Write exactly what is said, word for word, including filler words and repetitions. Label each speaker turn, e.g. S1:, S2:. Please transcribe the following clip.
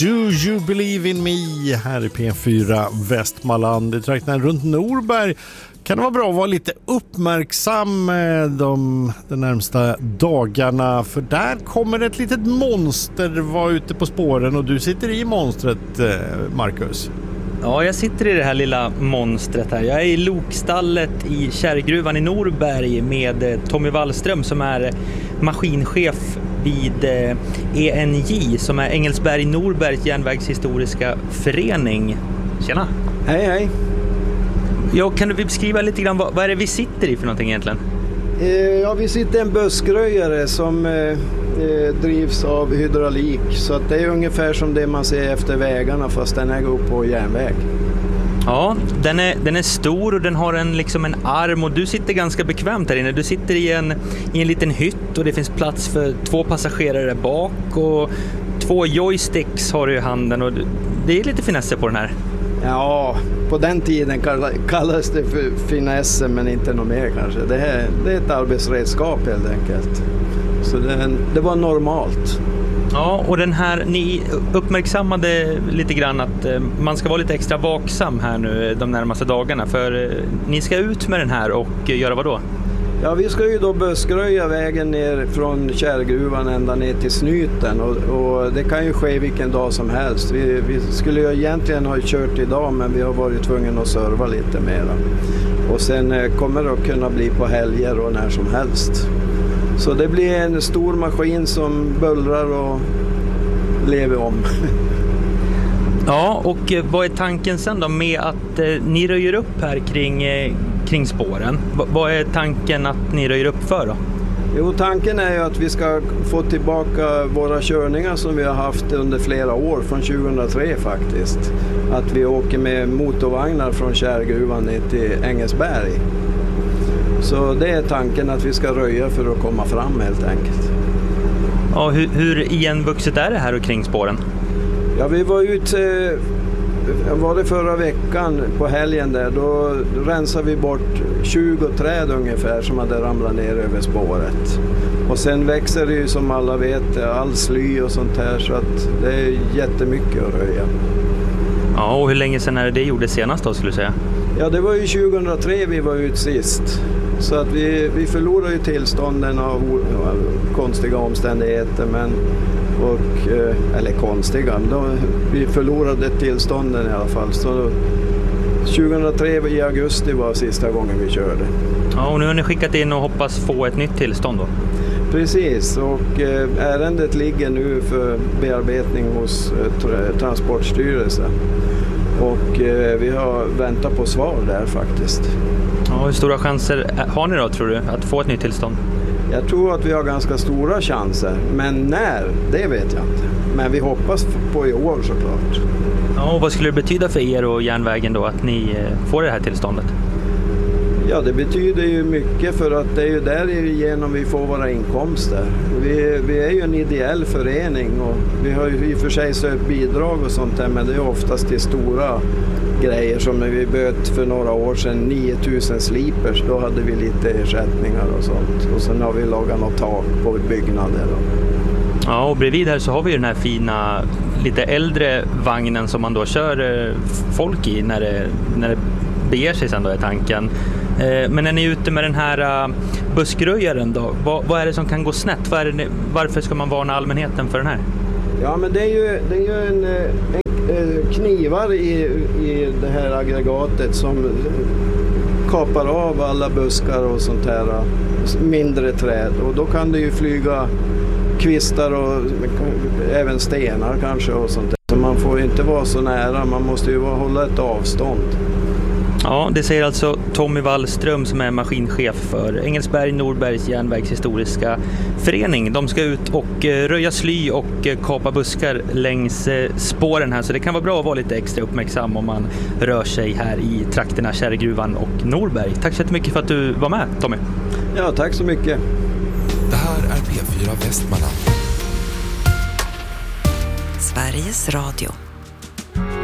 S1: Do you believe in me här i P fyra Västmanland. I trakten runt Norberg kan det vara bra att vara lite uppmärksam de, de närmsta dagarna. För där kommer ett litet monster vara ute på spåren och du sitter i monstret, Marcus.
S2: Ja, jag sitter i det här lilla monstret här. Jag är i lokstallet i Kärrgruvan i Norberg med Tommy Wallström som är maskinchef vid E N J som är Engelsberg-Norbergs järnvägshistoriska förening. Tjena!
S3: Hej, hej!
S2: Ja, kan du beskriva lite grann vad, vad är det vi sitter i för någonting egentligen?
S3: Ja, vi sitter i en buskröjare som eh, drivs av hydraulik, så att det är ungefär som det man ser efter vägarna fast den här går på järnväg.
S2: Ja, den är, den är stor och den har en, liksom en arm och du sitter ganska bekvämt här inne. Du sitter i en, i en liten hytt och det finns plats för två passagerare bak och två joysticks har du i handen och det är lite finesser på den här.
S3: Ja, på den tiden kallades det för finesser men inte något mer kanske. Det, här, det är ett arbetsredskap helt enkelt. Så det, det var normalt.
S2: Ja, och den här, ni uppmärksammade lite grann att man ska vara lite extra vaksam här nu de närmaste dagarna. För ni ska ut med den här och göra vad då?
S3: Ja, vi ska ju då buskröja vägen ner från Kärrgruvan ända ner till Snyten och, och det kan ju ske vilken dag som helst. Vi, vi skulle ju egentligen ha kört idag men vi har varit tvungna att serva lite mer. Och sen eh, kommer det att kunna bli på helger och när som helst. Så det blir en stor maskin som bullrar och lever om.
S2: Ja, och vad är tanken sen då med att eh, ni röjer upp här kring, eh, kring spåren? V- vad är tanken att ni röjer upp för då?
S3: Jo, tanken är ju att vi ska få tillbaka våra körningar som vi har haft under flera år, från tjugohundratre faktiskt. Att vi åker med motorvagnar från Kärrgruvan ner till Engelsberg. Så det är tanken att vi ska röja för att komma fram helt enkelt.
S2: Ja, hur, hur igenvuxet är det här och kring spåren?
S3: Ja, vi var ute, var det förra veckan på helgen där, då rensade vi bort tjugo träd ungefär som hade ramlat ner över spåret. Och sen växer det ju som alla vet all sly och sånt här så att det är jättemycket att röja.
S2: Ja, och hur länge sedan är det det gjorde senast då skulle du säga?
S3: Ja, det var ju tjugohundratre vi var ut sist. Så att vi, vi förlorade ju tillstånden av ja, konstiga omständigheter, men och, eller konstiga, då, vi förlorade tillstånden i alla fall. Så tjugohundratre i augusti var sista gången vi körde.
S2: Ja, och nu har ni skickat in och hoppas få ett nytt tillstånd då?
S3: Precis, och eh, ärendet ligger nu för bearbetning hos eh, Transportstyrelsen. Och eh, vi har väntat på svar där faktiskt.
S2: Ja, hur stora chanser har ni då tror du att få ett nytt tillstånd?
S3: Jag tror att vi har ganska stora chanser, men när, det vet jag inte. Men vi hoppas på i år såklart.
S2: Ja, och vad skulle det betyda för er och järnvägen då att ni får det här tillståndet?
S3: Ja, det betyder ju mycket för att det är ju därigenom vi får våra inkomster. Vi, vi är ju en ideell förening och vi har ju i och för sig sökt bidrag och sånt där, men det är oftast till stora grejer som när vi böt för några år sedan nio tusen slipers, då hade vi lite ersättningar och sånt. Och sen har vi lagat något tak på byggnader.
S2: Ja, och bredvid här så har vi ju den här fina, lite äldre vagnen som man då kör folk i när det, när det beger sig sen då är tanken. Men när ni är ute med den här buskröjaren då, vad, vad är det som kan gå snett? Vad är det, varför ska man varna allmänheten för den här?
S3: Ja, men det är ju, det är ju en, en knivar i, i det här aggregatet som kapar av alla buskar och sånt här mindre träd. Och då kan det ju flyga kvistar och även stenar kanske och sånt där. Så man får inte vara så nära, man måste ju hålla ett avstånd.
S2: Ja, det säger alltså Tommy Wallström som är maskinchef för Engelsberg-Norbergs järnvägshistoriska förening. De ska ut och röja sly och kapa buskar längs spåren här, så det kan vara bra att vara lite extra uppmärksam om man rör sig här i trakterna Kärrgruvan och Norberg. Tack så mycket för att du var med, Tommy.
S3: Ja, tack så mycket.
S4: Det här är P fyra Västmanland.
S5: Sveriges Radio.